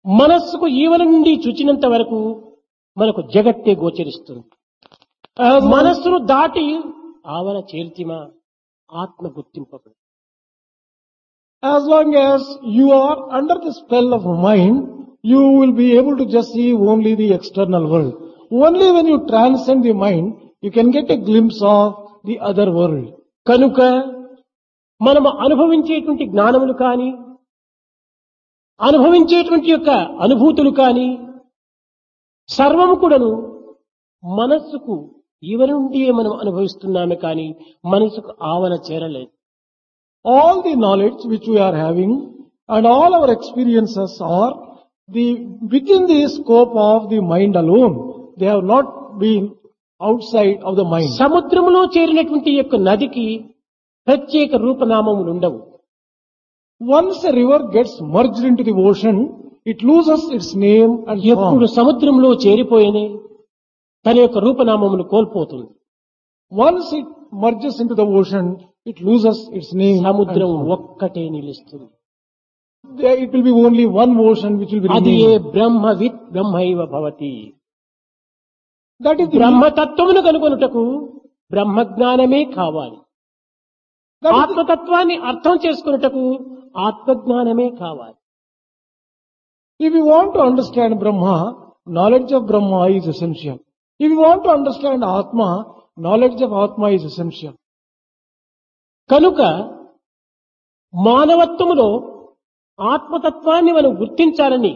మనస్సుకు ఈవల నుండి చూచినంత వరకు మనకు జగత్తే గోచరిస్తుంది. As long, మనస్సును దాటి ఆవల చేర్తిమా ఆత్మ గుర్తింపబడు. as long as you are under the spell of mind, you will be able to just see only the external world. Only when you transcend the mind, you can get a glimpse of the other world. కనుక మనము అనుభవించేటువంటి జ్ఞానములు కానీ అనుభవించేటువంటి యొక్క అనుభూతులు కానీ సర్వము కూడాను మనస్సుకు ఈవల నుండియే మనం అనుభవిస్తున్నామే కానీ మనసుకు ఆవల చేరలేదు. All the knowledge which we are having and all our experiences are within the scope of the mind alone. They have not been outside of the mind. సముద్రములో చేరినటువంటి యొక్క నదికి ప్రత్యేక రూపనామములు ఉండవు. Once a river gets merged into the ocean, it loses its name and ఎప్పుడు form. సముద్రంలో చేరిపోయినే తన యొక్క రూపనామమును కోల్పోతుంది. Once it merges into the ocean, it loses its name and సముద్రం form. ఒక్కటే నిలుస్తుంది. There it will be only one ocean which will be అది ఏ remain. బ్రహ్మవిత్ బ్రహ్మైవ Bhavati. That is the బ్రహ్మతత్వమును కనుగొనుటకు బ్రహ్మజ్ఞానమే కావాలి. that is the- ఆత్మతత్వాన్ని అర్థం చేసుకున్నటకు ఆత్మజ్ఞానమే కావాలి. If you want to understand Brahma, knowledge of Brahma is essential. If you want to understand Atma, knowledge of Atma is essential. కనుక మానవత్వములో ఆత్మతత్వాన్ని మనం గుర్తించాలని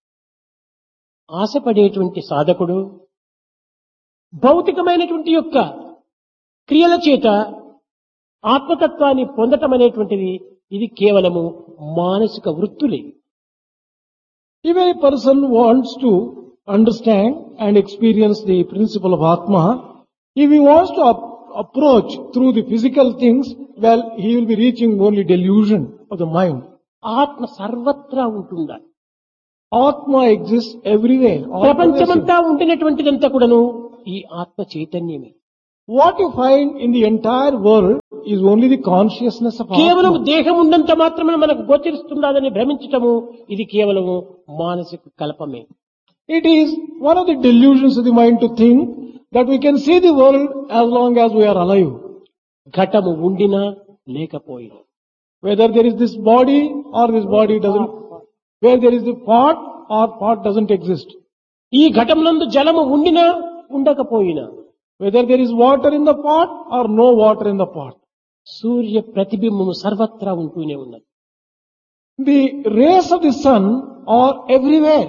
ఆశపడేటువంటి సాధకుడు భౌతికమైనటువంటి యొక్క క్రియల చేత ఆత్మతత్వాన్ని పొందటం అనేటువంటిది ఇది కేవలము మానసిక వృత్తులే. If a person wants to understand and experience the principle of Atma, if he wants to approach through the physical things, well, he will be reaching only delusion of the mind. ఆత్మ సర్వత్రా ఉంటుండాలి. Atma exists everywhere. all pervasive. ప్రపంచమంతా ఉండినటువంటిదంతా కూడాను ఈ ఆత్మ చైతన్యమే. What you find in the entire world is only the consciousness of కేవలం Atma. దేహం ఉన్నంత మాత్రమే మనకు గోచరిస్తున్నదని భ్రమించటము ఇది కేవలము మానసిక కల్పమే. It is one of the delusions of the mind to think that we can see the world as long as we are alive. ఘటము ఉండినా లేకపోయినా Whether there is this body or this body doesn't, where there is the pot or pot doesn't exist. ఈ ఘటమునందు జలము ఉండినా ఉండకపోయినా Whether there is water in the pot or no water in the pot. సూర్య ప్రతిబింబము సర్వత్రా ఉంటూనే ఉన్నది. The rays of the sun are everywhere.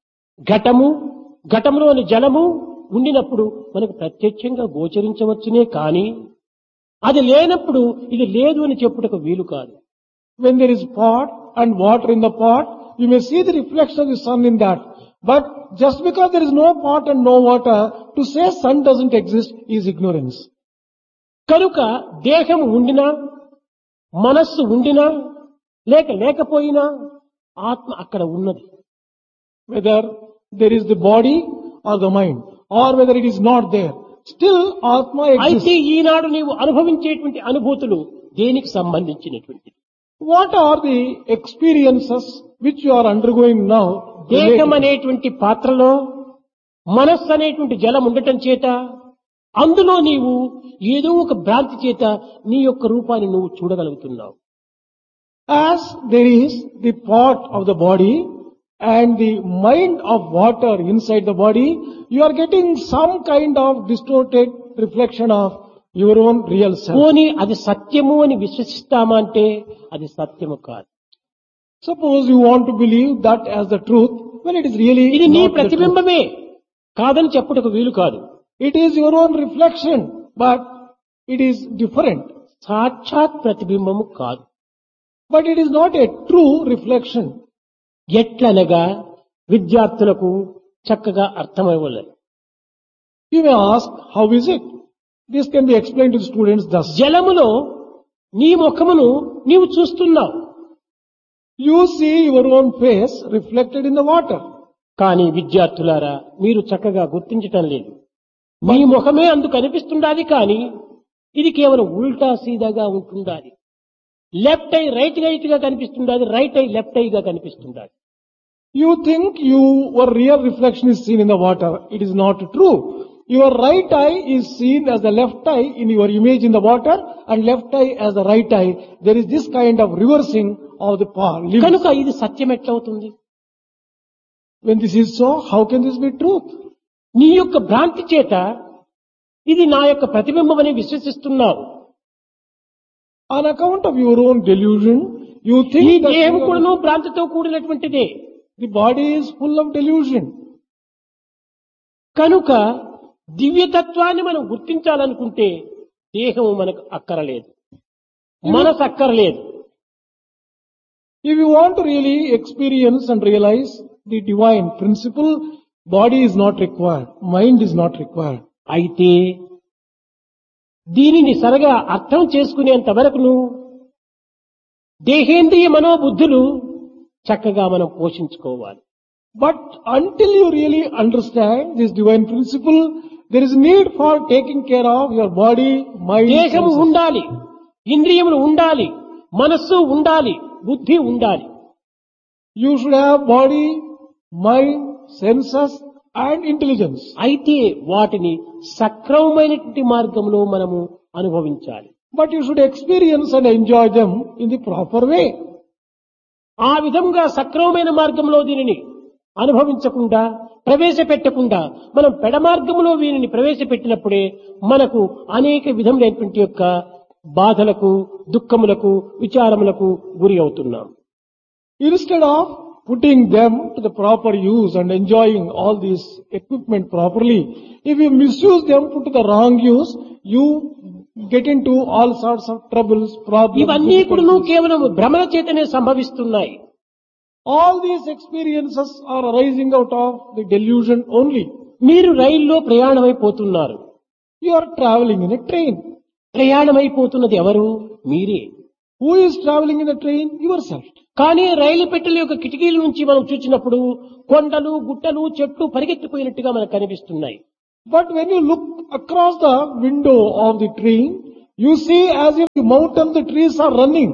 ఘటములోని జలము ఉండినప్పుడు మనకు ప్రత్యక్షంగా గోచరించవచ్చునే కానీ అది లేనప్పుడు ఇది లేదు అని చెప్పుటకు వీలు కాదు. When there is pot and water in the pot, you may see the reflection of the sun in that. But just because there is no pot and no water, to say sun doesn't exist is ignorance. కనుక దేహం ఉండినా మనస్సు ఉండినా లేకపోయినా ఆత్మ అక్కడ ఉన్నది. Whether there is the body or the mind, or whether it is not there, still Atma అయితే exists. ఈనాడు నీవు అనుభవించేటువంటి అనుభూతులు దేనికి సంబంధించినటువంటి? What are the experiences which you are undergoing now? దేహం related? అనేటువంటి పాత్రలో మనస్సు అనేటువంటి జలం ఉండటం చేత అందులో నీవు ఏదో ఒక భ్రాంతి చేత నీ యొక్క రూపాన్ని నువ్వు చూడగలుగుతున్నావు. As there is the pot of the body and the mind of water inside the body, you are getting some kind of distorted reflection of your own real self. పోనీ అది సత్యము అని విశ్వసిస్తామా అంటే అది సత్యము కాదు. Suppose you want to believe that as the truth, when it is really ఇది నీ not the truth. ప్రతిబింబమే కాదని చెప్పుటకు వీలు కాదు. It is your own reflection, but it is different. సాక్షాత్ ప్రతిబింబము కాదు. But it is not a true reflection. ఎట్లనగా విద్యార్థులకు చక్కగా అర్థమవ్వలేదు. You may ask, how is it? This can be explained to the students thus. జలములో నీ ముఖమును నీవు చూస్తున్నావు, You see your own face reflected in the water. కానీ విద్యార్థులారా మీరు చక్కగా గుర్తించటం లేదు. మీ ముఖమే అందుకు కనిపిస్తుండాది కానీ ఇది కేవలం ఉల్టా సీదాగా ఉంటుండాలి. లెఫ్ట్ ఐ రైట్ గా కనిపిస్తుండాది, right I left ఐగా కనిపిస్తుండాది. You think your real reflection is seen in the water. It is not true. Your right eye is seen as the left eye in your image in the water and left eye as the right eye. There is this kind of reversing of the power. కనుక ఇది సత్యం ఎట్లవుతుంది? When this is so, how can this be truth? నీ యొక్క భ్రాంతి చేత ఇది నా యొక్క ప్రతిబింబమని విశ్వసిస్తున్నావు. On account of your own delusion, you ఈ think that దేహం కూడాను భ్రాంతితో కూడినటువంటిదే. the body is full of delusion. కనుక దివ్యతత్వాన్ని మనం గుర్తించాలనుకుంటే దేహము మనకు అక్కరలేదు, మనసు అక్కరలేదు. If you want to really experience and realize the divine principle, body is not required, mind is not required. అయితే దీనిని సరిగా అర్థం చేసుకునేంత వరకును దేహేంద్రియ మనోబుద్ధులు చక్కగా మనం పోషించుకోవాలి. But until you really understand this divine principle, there is need for taking care of your body, mind, దేహము senses. ఉండాలి, ఇంద్రియములు ఉండాలి, మనస్సు ఉండాలి, బుద్ధి ఉండాలి. You should have body, mind, senses and intelligence. అయితే వాటిని సక్రమమైనటువంటి మార్గంలో మనము అనుభవించాలి. But you should experience and enjoy them in the proper way. ఆ విధంగా సక్రమమైన మార్గంలో దీనిని అనుభవించకుండా ప్రవేశపెట్టకుండా మనం పెడమార్గంలో వీరిని ప్రవేశపెట్టినప్పుడే మనకు అనేక విధములైనటువంటి యొక్క బాధలకు, దుఃఖములకు, విచారములకు గురి అవుతున్నాం. Instead of putting them to the proper use and enjoying all this equipment properly, if you misuse them, put to the wrong use, you get into all sorts of troubles, problems. ఇవన్నీ కూడా difficulties. కేవలం భ్రమల చేతనే సంభవిస్తున్నాయి. All these experiences are arising out of the delusion only. మీరు రైల్లో ప్రయాణమైపోతున్నారు. You are traveling in a train. ప్రయాణమైపోతున్నది ఎవరు? మీరే. Who is traveling in the train? Yourself. కానీ రైలు పెట్టెల యొక్క కిటికీల నుంచి మనం చూసినప్పుడు కొండలు, గుట్టలు, చెట్లు పరిగెత్తిపోయినట్టుగా మనకు కనిపిస్తున్నాయి. But when you look across the window of the train, you see as if the mountains, the trees are running.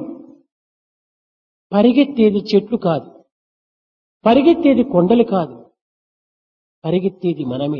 పరిగెత్తేది చెట్లు కాదు, పరిగెత్తేది కొండలు కాదు, పరిగెత్తేది మనమే.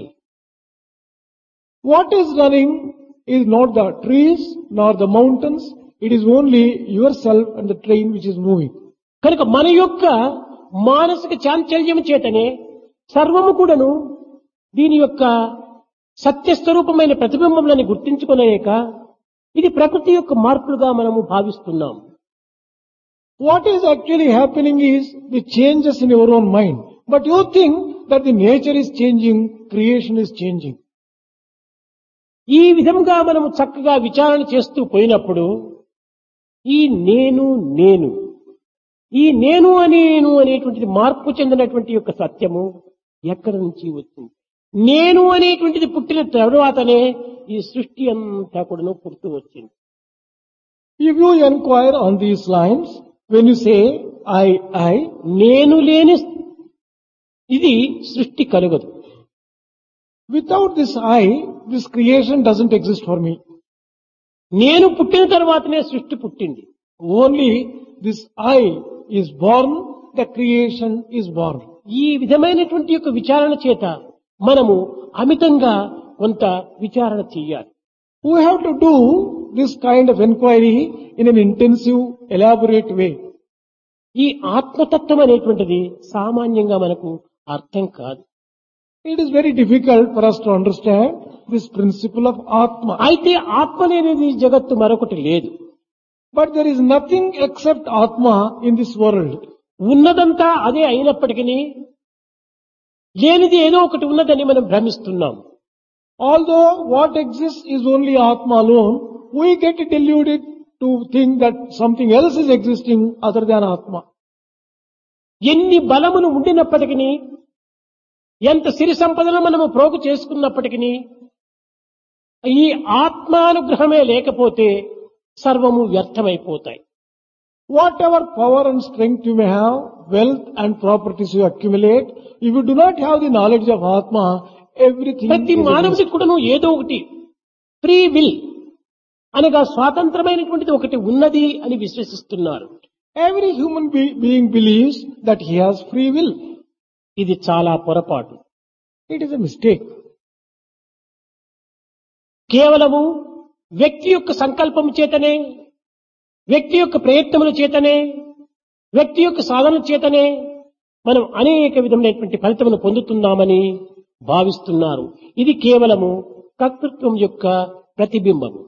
What is running is not the trees nor the mountains. It is only yourself and the train which is moving. కనుక మన యొక్క మానసిక చాంచల్యం చేతనే సర్వము కూడాను దీని యొక్క సత్యస్వరూపమైన ప్రతిబింబములని గుర్తించుకునేక ఇది ప్రకృతి యొక్క మార్పులుగా మనము భావిస్తున్నాం. What is actually happening is the changes in your own mind. But you think that the nature is changing, creation is changing. ఈ విధంగా మనము చక్కగా విచారణ చేస్తూ పోయినప్పుడు ఈ నేను అనేటువంటిది మార్పు చెందినటువంటి యొక్క సత్యము ఎక్కడి నుంచి వచ్చింది? నేను అనేటువంటిది పుట్టిన తరువాతనే ఈ సృష్టి అంతా కూడా పుడుతూ వచ్చింది. If you inquire on these lines, when you say I, నేను లేని ఇది సృష్టి కలుగదు. without this I, this creation doesn't exist for me. నేను పుట్టిన తర్వాతనే సృష్టి పుట్టింది. Only this I is born, the creation is born. ఈ విధమైనటువంటి యొక్క విచారణ చేత మనము అమితంగా కొంత విచారణ చెయ్యాలి. We have to do this kind of inquiry in an intensive, elaborate way. ఈ ఆత్మతత్వం అనేటువంటిది సామాన్యంగా మనకు అర్థం కాదు. It is very difficult for us to understand this principle of Atma. అయితే ఆత్మ లేనిది జగత్తు మరొకటి లేదు. But there is nothing except Atma in this world. ఉన్నదంతా అదే అయినప్పటికీ లేనిది ఏదో ఒకటి ఉన్నదని మనం భ్రమిస్తున్నాం. Although what exists is only Atma alone, we get deluded to think that something else is existing other than Atma. ఎన్ని బలములు ఉండినప్పటికీ, ఎంత సిరి సంపదలు మనము ప్రోగు చేసుకున్నప్పటికీ ఈ ఆత్మానుగ్రహమే లేకపోతే సర్వము వ్యర్థమైపోతాయి. Whatever power and strength you may have, wealth and properties you accumulate, if you do not have the knowledge of Atma, everything ప్రతి is మానవుడికి కూడాను ఏదో ఒకటి ఫ్రీ విల్ అనగా స్వాతంత్రమైనటువంటిది ఒకటి ఉన్నది అని విశ్వసిస్తున్నారు. Every human being believes that he has free will. ఇది చాలా పొరపాటు. It is a mistake. కేవలము వ్యక్తి యొక్క సంకల్పం చేతనే, వ్యక్తి యొక్క ప్రయత్నముల చేతనే, వ్యక్తి యొక్క సాధన చేతనే మనం అనేక విధమైనటువంటి ఫలితమును పొందుతున్నామని భావిస్తున్నారు. ఇది కేవలము కర్తృత్వం యొక్క ప్రతిబింబము.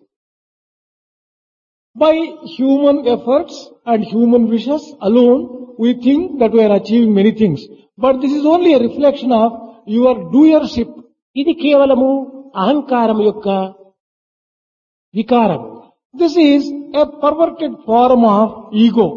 By human efforts and human wishes alone, we think that we are achieving many things. But this is only a reflection of your doership. ఇది కేవలము అహంకారం యొక్క వికారం. This is a perverted form of ego.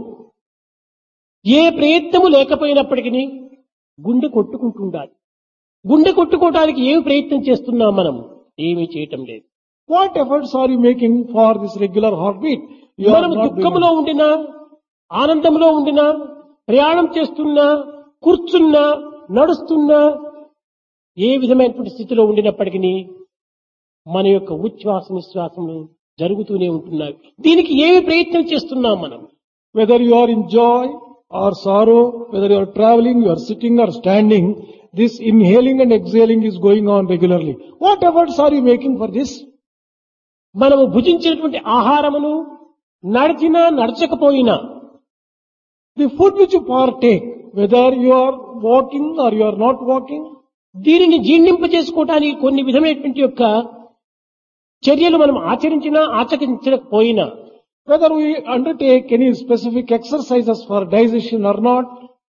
ఏ ప్రయత్నము లేకపోయినప్పటికీ గుండె కొట్టుకుంటుండాలి. గుండె కొట్టుకోవడానికి ఏమి ప్రయత్నం చేస్తున్నాం మనం? ఏమీ చేయటం లేదు. What efforts are you making for this regular heartbeat? You are మనం not దుఃఖంలో doing. ఉండినా, ఆనందంలో ఉండినా, ప్రయాణం చేస్తున్నా, కూర్చున్నా, నడుస్తున్నా, ఏ విధమైనటువంటి స్థితిలో ఉండినప్పటికీ మన యొక్క ఉచ్ఛ్వాస నిశ్వాసములు జరుగుతూనే ఉంటున్నాయి. దీనికి ఏమి ప్రయత్నం చేస్తున్నాం మనం? Whether you are in joy or sorrow, whether you are traveling, you are sitting or standing, this inhaling and exhaling is going on regularly. What efforts are you making for this? మనము భుజించినటువంటి ఆహారమును నడిచినా నడచకపోయినా, The food which you partake, whether you are walking or you are not walking, దీనిని జీర్ణింపజేసుకోవటానికి కొన్ని విధమైనటువంటి యొక్క చర్యలు మనం ఆచరించినా ఆచరించకపోయినా, whether we undertake any specific exercises for digestion or not,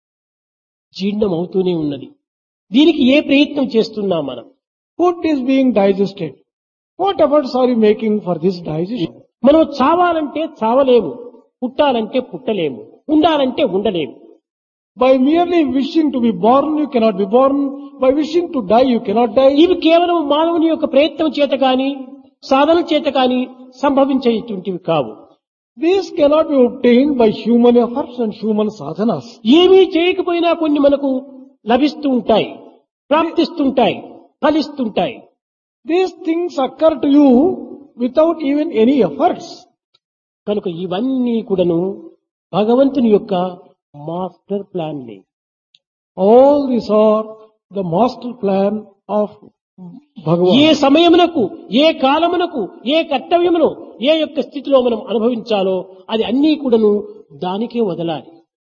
జీర్ణం అవుతూనే ఉన్నది. దీనికి ఏ ప్రయత్నం చేస్తున్నాం మనం? food is being digested. What efforts are you making for this digestion? మనం చావాలంటే చావలేము, పుట్టాలంటే పుట్టలేము, ఉండాలంటే ఉండలేము. By merely wishing to be born, you cannot be born. By wishing to die, you cannot die. ఇవి కేవలం మానవుని యొక్క ప్రయత్నం చేత కాని, సాధన చేత కాని సంభవించేటువంటివి కావు. These cannot be obtained by human efforts and human sadhanas. ఏమీ చేయకపోయినా కొన్ని మనకు లభిస్తూ ఉంటాయి, ప్రాప్తిస్తుంటాయి, ఫలిస్తుంటాయి. These things occur to you without even any efforts. కనుక ఇవన్నీ కూడాను భగవంతుని యొక్క master ప్లాన్లే. All these are the master plan of Bhagavan. ఏ సమయమునకు, ఏ కాలమునకు, ఏ కర్తవ్యమును, ఏ యొక్క స్థితిలో మనం అనుభవించాలో అది అన్నీ కూడాను దానికే వదలాలి.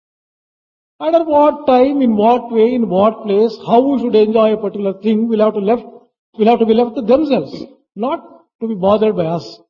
Under what time, in what way, in what place, how we should enjoy a particular thing will have to be left to themselves, not to be bothered by us.